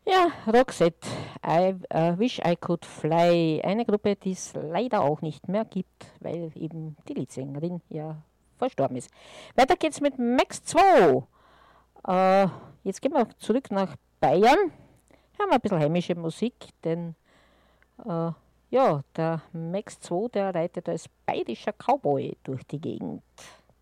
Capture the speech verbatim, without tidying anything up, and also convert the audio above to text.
Ja, Roxette, I uh, Wish I Could Fly. Eine Gruppe, die es leider auch nicht mehr gibt, weil eben die Leadsängerin ja verstorben ist. Weiter geht's mit Max zwei. Äh, jetzt gehen wir zurück nach Bayern. Haben wir ein bisschen heimische Musik, denn äh, ja, der Max zwei, der reitet als bayerischer Cowboy durch die Gegend.